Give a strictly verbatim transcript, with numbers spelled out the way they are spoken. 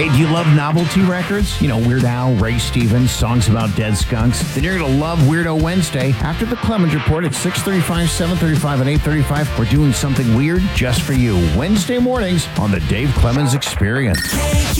Hey, do you love novelty records? You know, Weird Al, Ray Stevens, songs about dead skunks? Then you're going to love Weirdo Wednesday. After the Clemens Report at six thirty-five, seven thirty-five, and eight thirty-five, we're doing something weird just for you. Wednesday mornings on the Dave Clemens Experience.